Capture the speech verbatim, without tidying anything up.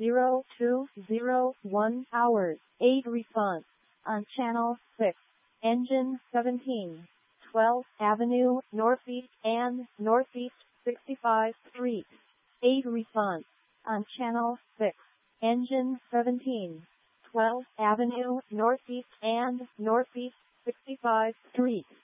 zero two zero one hours. eight response on channel six. Engine seventeen. twelfth Avenue, Northeast and Northeast sixty-five Street. eight response on channel six. Engine seventeen. twelfth Avenue, Northeast and Northeast sixty-five Street.